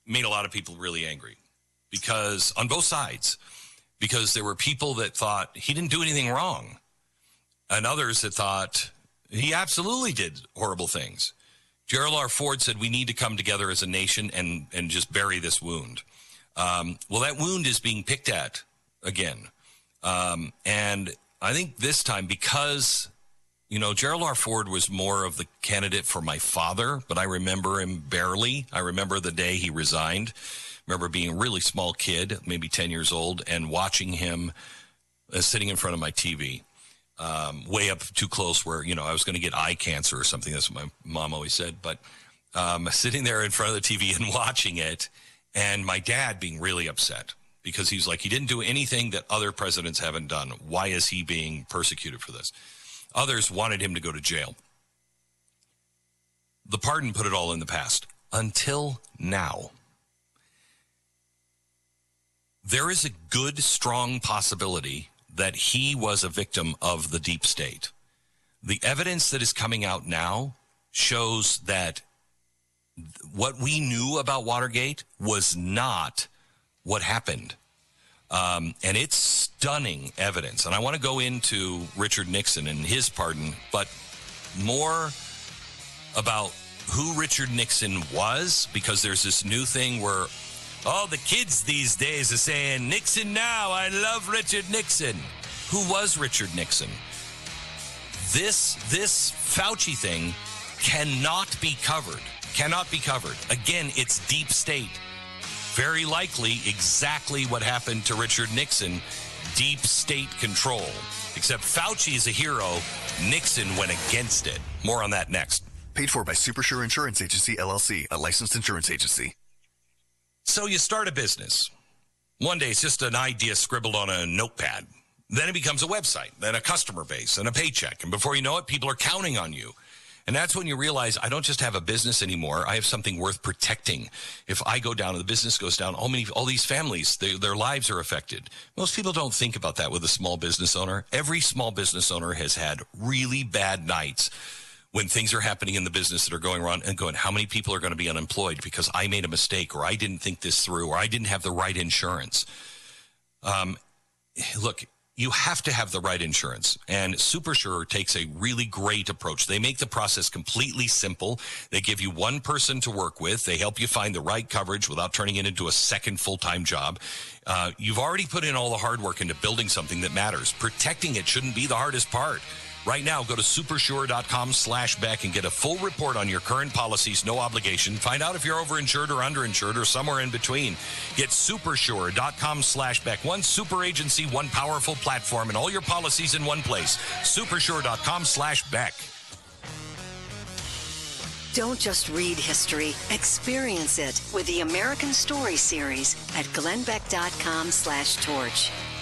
made a lot of people really angry because on both sides, because there were people that thought he didn't do anything wrong and others that thought he absolutely did horrible things. Gerald R. Ford said we need to come together as a nation and just bury this wound. Well, that wound is being picked at again. And I think this time, because, Gerald R. Ford was more of the candidate for my father, but I remember him barely. I remember the day he resigned. I remember being a really small kid, maybe 10 years old, and watching him sitting in front of my TV. Way up too close where, I was going to get eye cancer or something. That's what my mom always said. But sitting there in front of the TV and watching it, and my dad being really upset because he's like, he didn't do anything that other presidents haven't done. Why is he being persecuted for this? Others wanted him to go to jail. The pardon put it all in the past. Until now. There is a good, strong possibility that he was a victim of the deep state. The evidence that is coming out now shows that what we knew about Watergate was not what happened. And it's stunning evidence. And I want to go into Richard Nixon and his pardon, but more about who Richard Nixon was, because there's this new thing where all the kids these days are saying, Nixon now, I love Richard Nixon. Who was Richard Nixon? This Fauci thing cannot be covered. Cannot be covered. Again, it's deep state. Very likely exactly what happened to Richard Nixon, deep state control. Except Fauci is a hero. Nixon went against it. More on that next. Paid for by Supersure Insurance Agency, LLC, a licensed insurance agency. So you start a business. One day it's just an idea scribbled on a notepad. Then it becomes a website, then a customer base, and a paycheck. And before you know it, people are counting on you. And that's when you realize I don't just have a business anymore. I have something worth protecting. If I go down and the business goes down, all these families, their lives are affected. Most people don't think about that with a small business owner. Every small business owner has had really bad nights when things are happening in the business that are going wrong and going, how many people are going to be unemployed because I made a mistake or I didn't think this through or I didn't have the right insurance. Look, you have to have the right insurance, and Supersure takes a really great approach. They make the process completely simple. They give you one person to work with. They help you find the right coverage without turning it into a second full-time job. You've already put in all the hard work into building something that matters. Protecting it shouldn't be the hardest part. Right now, go to supersure.com/Beck and get a full report on your current policies, no obligation. Find out if you're overinsured or underinsured or somewhere in between. Get supersure.com/Beck. One super agency, one powerful platform, and all your policies in one place. Supersure.com/Beck. Don't just read history, experience it with the American Story series at glennbeck.com/torch.